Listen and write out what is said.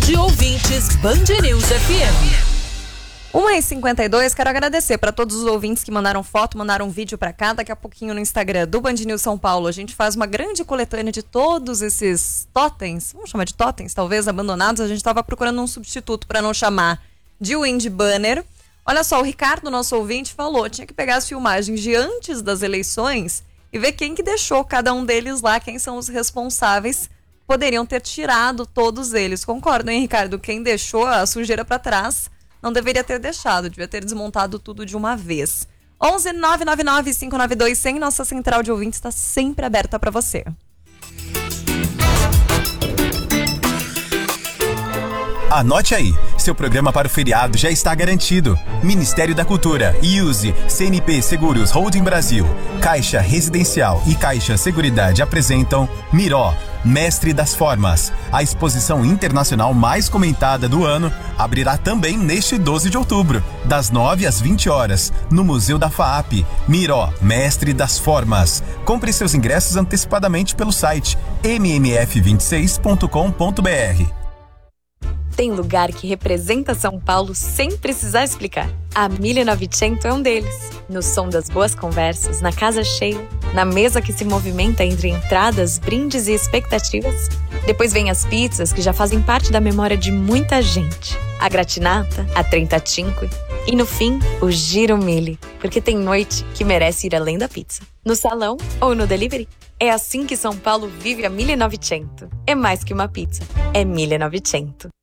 de ouvintes Band News FM. 1h52, quero agradecer para todos os ouvintes que mandaram foto, mandaram vídeo para cá. Daqui a pouquinho no Instagram do Band News São Paulo a gente faz uma grande coletânea de todos esses totens, vamos chamar de totens, talvez, abandonados. A gente estava procurando um substituto para não chamar de Wind Banner. Olha só, o Ricardo, nosso ouvinte, falou, tinha que pegar as filmagens de antes das eleições e ver quem que deixou cada um deles lá, quem são os responsáveis. Poderiam ter tirado todos eles. Concordo, hein, Ricardo? Quem deixou a sujeira para trás não deveria ter deixado, devia ter desmontado tudo de uma vez. 11 999 592 100, nossa central de ouvintes está sempre aberta para você. Anote aí, seu programa para o feriado já está garantido. Ministério da Cultura, IUSE, CNP Seguros Holding Brasil, Caixa Residencial e Caixa Seguridade apresentam Miró, Mestre das Formas. A exposição internacional mais comentada do ano abrirá também neste 12 de outubro, das 9 às 20 horas, no Museu da FAAP. Miró, Mestre das Formas. Compre seus ingressos antecipadamente pelo site mmf26.com.br. Tem lugar que representa São Paulo sem precisar explicar. A 1900 é um deles. No som das boas conversas, na casa cheia, na mesa que se movimenta entre entradas, brindes e expectativas. Depois vem as pizzas que já fazem parte da memória de muita gente. A gratinata, a trentacinque e no fim, o giro mille. Porque tem noite que merece ir além da pizza. No salão ou no delivery. É assim que São Paulo vive a 1900. É mais que uma pizza, é 1900.